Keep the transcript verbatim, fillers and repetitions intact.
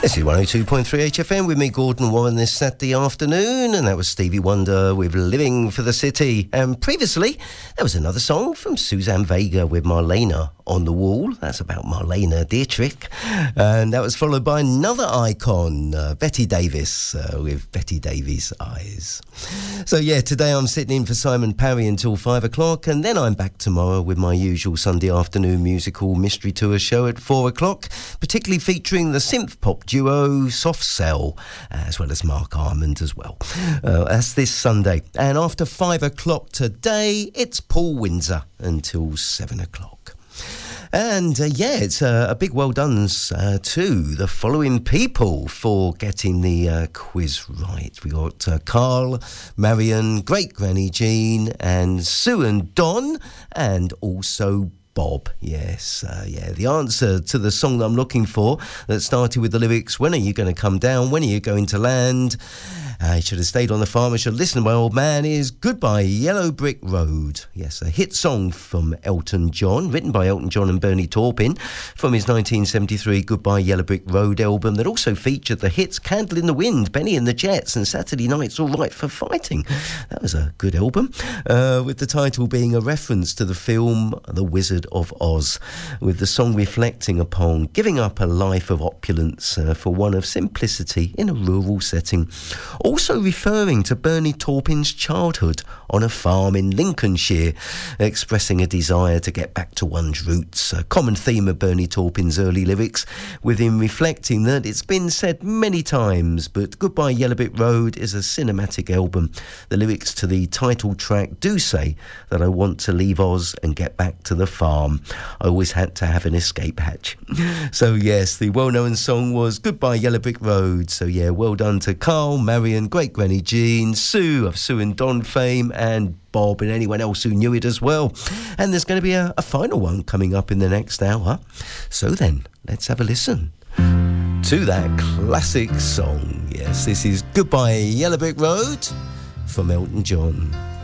This is one oh two point three H F M with me, Gordon Warren, this Saturday afternoon, and that was Stevie Wonder with Living for the City. And previously, there was another song from Suzanne Vega with Marlena on the Wall. That's about Marlena Dietrich. And that was followed by another icon, uh, Betty Davis, uh, with Betty Davis Eyes. So yeah, today I'm sitting in for Simon Parry until five o'clock, and then I'm back tomorrow with my usual Sunday afternoon musical mystery tour show at four o'clock, particularly featuring the synth pop duo Soft Cell, as well as Mark Armand as well. Uh, that's this Sunday. And after five o'clock today, it's Paul Windsor until seven o'clock. And uh, yeah, it's uh, a big well done uh, to the following people for getting the uh, quiz right. We got uh, Carl, Marion, Great Granny Jean, and Sue and Don, and also Bob. Yes, uh, yeah, the answer to the song that I'm looking for that started with the lyrics, when are you going to come down, when are you going to land, I should have stayed on the farm, I should have listened to my old man, is Goodbye Yellow Brick Road. Yes, a hit song from Elton John, written by Elton John and Bernie Taupin, from his nineteen seventy-three Goodbye Yellow Brick Road album that also featured the hits Candle in the Wind, Benny and the Jets, and Saturday Night's All Right for Fighting. That was a good album, uh, with the title being a reference to the film The Wizard of Oz, with the song reflecting upon giving up a life of opulence uh, for one of simplicity in a rural setting. Also referring to Bernie Taupin's childhood on a farm in Lincolnshire, expressing a desire to get back to one's roots, a common theme of Bernie Taupin's early lyrics, with him reflecting that it's been said many times, but Goodbye Yellow Brick Road is a cinematic album. The lyrics to the title track do say that I want to leave Oz and get back to the farm. I always had to have an escape hatch. So yes, the well-known song was Goodbye Yellow Brick Road. So yeah, well done to Carl, Marion, Great Granny Jean, Sue of Sue and Don fame, and Bob, and anyone else who knew it as well. And there's going to be a, a final one coming up in the next hour. So then, let's have a listen to that classic song. Yes, this is Goodbye Yellow Brick Road from Elton John.